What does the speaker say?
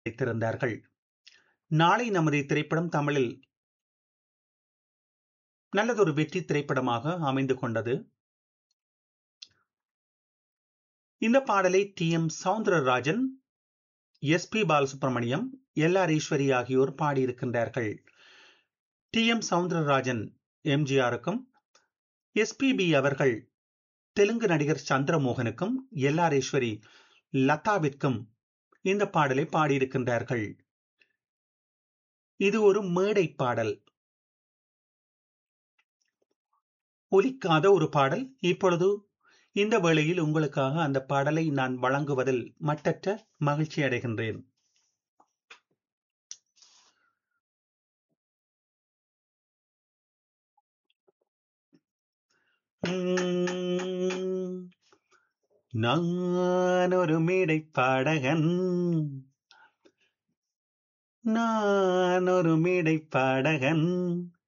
வைத்திருந்தார்கள். நாளை நமது திரைப்படம் தமிழில் நல்லதொரு வெற்றி திரைப்படமாக அமைந்து கொண்டது. இந்த பாடலை டி.எம். சௌந்தரராஜன், எஸ்.பி. பாலசுப்ரமணியம், எல்.ஆர். ஈஸ்வரி ஆகியோர் பாடியிருக்கின்றார்கள். டி.எம். சௌந்தரராஜன் எம்ஜிஆருக்கும், எஸ்.பி.பி. அவர்கள் தெலுங்கு நடிகர் சந்திரமோகனுக்கும், எல்.ஆர். ஈஸ்வரி லதாவிற்கும் இந்த பாடலை பாடியிருக்கின்றார்கள். இது ஒரு மேடை பாடல், ஒலிக்காத ஒரு பாடல். இப்பொழுது இந்த வேளையில் உங்களுக்காக அந்த பாடலை நான் வழங்குவதில் மட்டற்ற மகிழ்ச்சி அடைகின்றேன். உம், நான் ஒரு மேடை பாடகன், நான் ஒரு மேடை பாடகன்,